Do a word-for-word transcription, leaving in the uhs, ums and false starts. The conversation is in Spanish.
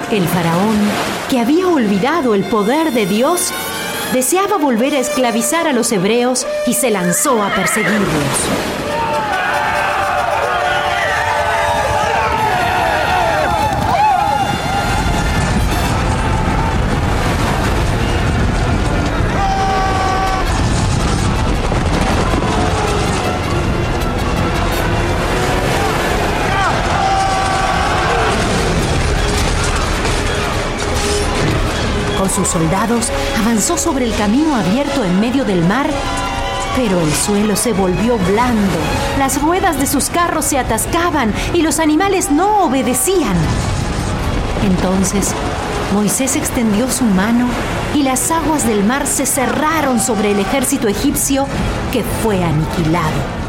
El faraón, que había olvidado el poder de Dios, deseaba volver a esclavizar a los hebreos y se lanzó a perseguirlos. Con sus soldados avanzó sobre el camino abierto en medio del mar, pero el suelo se volvió blando, las ruedas de sus carros se atascaban y los animales no obedecían. Entonces Moisés extendió su mano y las aguas del mar se cerraron sobre el ejército egipcio, que fue aniquilado.